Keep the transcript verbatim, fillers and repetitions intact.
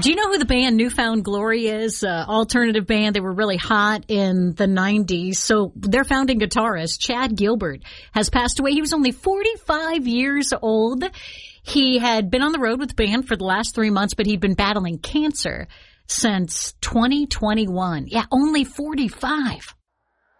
Do you know who the band New Found Glory is? Uh, alternative band. They were really hot in the nineties. So their founding guitarist, Chad Gilbert, has passed away. He was only forty-five years old. He had been on the road with the band for the last three months, but he'd been battling cancer since twenty twenty-one. Yeah, only forty-five.